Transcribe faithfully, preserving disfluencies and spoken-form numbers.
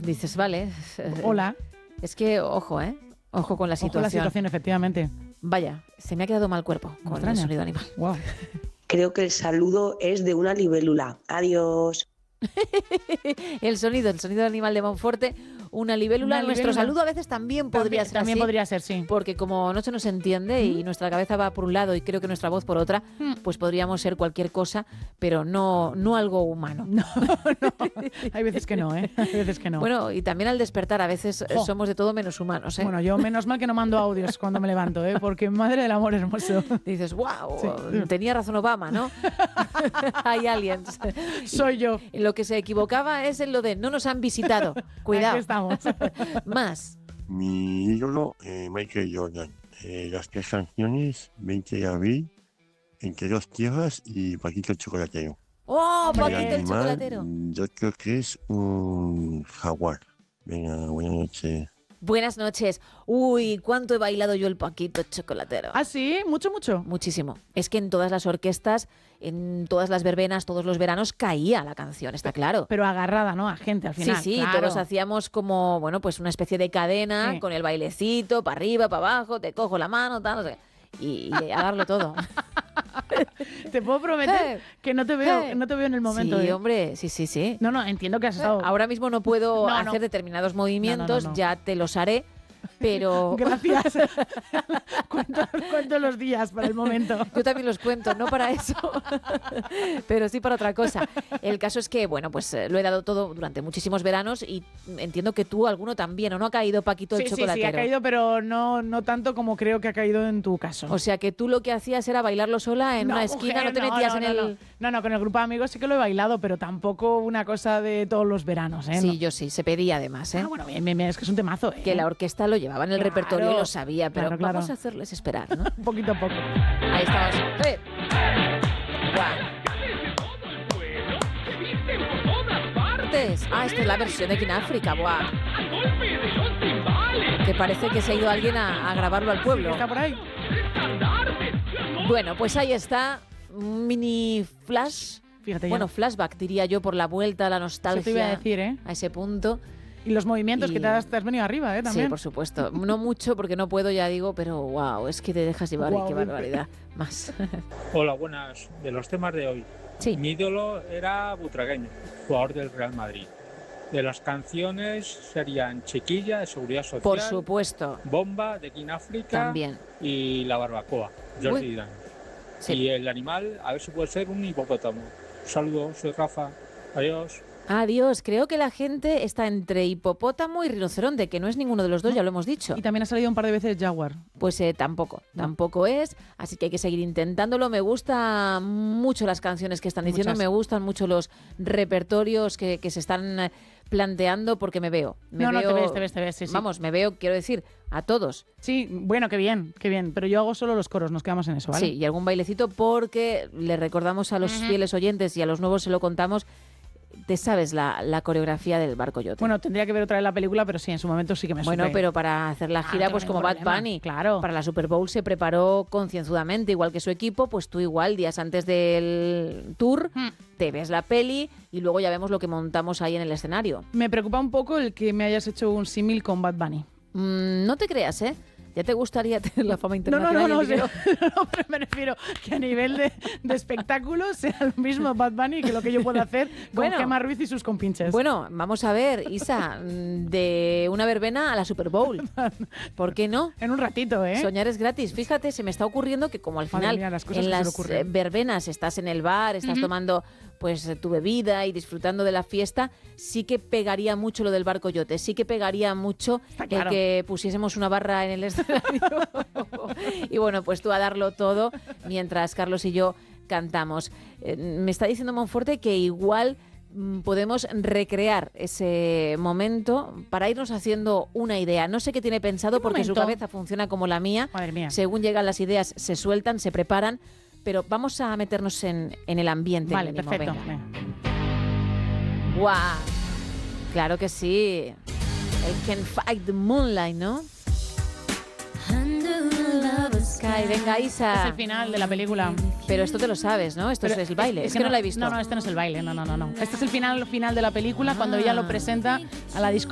dices, vale. Hola. Es que, ojo, ¿eh? Ojo con la situación. Ojo con la situación, efectivamente. Vaya, se me ha quedado mal cuerpo con extraña. el sonido animal. Wow. Creo que el saludo es de una libélula. Adiós. El sonido, el sonido del animal de Monforte, una libélula. Una Nuestro libélula. saludo a veces también podría También, ser también así, podría ser, sí. porque como no se nos entiende ¿Mm? y nuestra cabeza va por un lado y creo que nuestra voz por otra, ¿Mm? pues podríamos ser cualquier cosa, pero no, no algo humano. No, no. Hay veces que no, ¿eh? Hay veces que no. Bueno, y también al despertar a veces eh, Jo. somos de todo menos humanos, ¿eh? Bueno, yo menos mal que no mando audios cuando me levanto, ¿eh? Porque madre del amor hermoso. Dices, wow, Sí. tenía razón Obama, ¿no? Hay aliens. Soy yo. Y lo que se equivocaba es en lo de no nos han visitado. Cuidado. Aquí estamos. Más. Mi ídolo, eh, Michael Jordan. Eh, las tres canciones, veinte de abril, Entre dos tierras y Paquito el chocolatero. ¡Oh, Hombre, Paquito el animal, chocolatero! yo creo que es un jaguar. Venga, buenas noches. Buenas noches. Uy, cuánto he bailado yo el Paquito chocolatero. ¿Ah, sí? ¿Mucho, mucho? Muchísimo. Es que en todas las orquestas, en todas las verbenas, todos los veranos caía la canción, está claro. Pero agarrada, ¿no? A gente al final. Sí, sí, claro. todos hacíamos como, bueno, pues una especie de cadena Sí. con el bailecito, para arriba, para abajo, te cojo la mano, tal, no sé. Y, y a darlo todo. Te puedo prometer Hey. que no te veo, Hey. no te veo en el momento. Sí, ¿eh? hombre, sí, sí, sí. No, no, entiendo que has estado... Ahora mismo no puedo No, hacer no. determinados movimientos, No, no, no, no. ya te los haré, pero... Gracias. cuento, cuento los días para el momento. Yo también los cuento, no para eso, pero sí para otra cosa. El caso es que, bueno, pues eh, lo he dado todo durante muchísimos veranos y entiendo que tú, alguno también, ¿o no ha caído Paquito el Sí, sí, chocolatero? sí, ha caído, pero no, no tanto como creo que ha caído en tu caso. O sea, que tú lo que hacías era bailarlo sola en No, una esquina, mujer, no te metías no, en no, el... No. no, no, con el grupo de amigos sí que lo he bailado, pero tampoco una cosa de todos los veranos, ¿eh? Sí, No. yo sí, se pedía además, ¿eh? Ah, bueno, bien, bien, bien, es que es un temazo, ¿eh? Que la orquesta lo llevaba en el Claro, repertorio y lo sabía, pero claro, claro. vamos a hacerles esperar, ¿no? Un poquito a poco. Ahí estamos. ¡Eh! ¡Guau! Ah, esta es la versión de Kináfrica, ¡buah! Que parece que se ha ido alguien a, a grabarlo al pueblo. ¿Está por ahí? Bueno, pues ahí está, un mini flash. Fíjate ya. Bueno, flashback diría yo, por la vuelta a la nostalgia. Eso te iba a decir, ¿eh? A ese punto. Y los movimientos Y- que te has, te has venido arriba, ¿eh? También. Sí, por supuesto. No mucho porque no puedo, ya digo, pero wow, es que te dejas llevar y Guau, qué Pepe. barbaridad. Más. Hola, buenas. De los temas de hoy. Sí. Mi ídolo era Butragueño, jugador del Real Madrid. De las canciones serían Chiquilla, de Seguridad Social, Por supuesto. Bomba, de Kináfrica También. y La Barbacoa, Jordi Uy. Dirán. Sí. Y el animal, a ver si puede ser un hipopótamo. Un saludo, soy Rafa. Adiós. Adiós. Creo que la gente está entre hipopótamo y rinoceronte, que no es ninguno de los dos, ya lo hemos dicho. Y también ha salido un par de veces Jaguar. Pues eh, tampoco, No. tampoco es, así que hay que seguir intentándolo. Me gustan mucho las canciones que están diciendo, Muchas. me gustan mucho los repertorios que, que se están eh, planteando porque me veo. Me No, no, veo- te ves, te ves, te ves, sí, sí. Vamos, me veo, quiero decir, a todos. Sí, bueno, qué bien, qué bien. Pero yo hago solo los coros, nos quedamos en eso, ¿vale? Sí, y algún bailecito porque le recordamos a los fieles oyentes y a los nuevos se lo contamos. Te sabes la, la coreografía del Barco Yote. Bueno, tendría que ver otra vez la película, pero sí, en su momento sí que me Bueno, supe. pero para hacer la Ah, gira, no pues tengo como Bad problema. Bunny, Claro. para la Super Bowl se preparó concienzudamente, igual que su equipo, pues tú igual, días antes del tour, Hmm. te ves la peli y luego ya vemos lo que montamos ahí en el escenario. Me preocupa un poco el que me hayas hecho un símil con Bad Bunny. Mm, no te creas, ¿eh? Ya te gustaría tener la fama No, no, internacional. no, no, y el dinero. no, pero me refiero que a nivel de, de espectáculo sea lo mismo Bad Bunny que lo que yo puedo hacer con Bueno. Gemma Ruiz y sus compinches. Bueno, vamos a ver, Isa, mm, de una verbena a la Super Bowl. ¿Por qué no? En un ratito, ¿eh? Soñar es gratis. Fíjate, se me está ocurriendo que como al Madre final mía, las cosas en que se le las ocurren. eh, verbenas estás en el bar, estás tomando pues eh, tu bebida y disfrutando de la fiesta, sí que pegaría mucho lo del Barco Yote, sí que pegaría mucho Está claro. el que pusiésemos una barra en el escenario. Y bueno, pues tú a darlo todo mientras Carlos y yo cantamos. Eh, me está diciendo Monforte que igual mm, podemos recrear ese momento para irnos haciendo una idea. No sé qué tiene pensado ¿Qué porque su momento? cabeza funciona como la mía. Madre mía. Según llegan las ideas, se sueltan, se preparan, pero vamos a meternos en, en el ambiente. Vale, mínimo, perfecto. venga. Venga. ¡Guau! Claro que sí. El Can Fight the Moonlight, ¿no? Sky, venga, Isa. Es el final de la película. Pero esto te lo sabes, ¿no? Esto Pero es el baile. Es, que no, la he visto. No, no, este no es el baile. No, no, no, no. Este es el final, final de la película cuando ella lo presenta a la discoteca.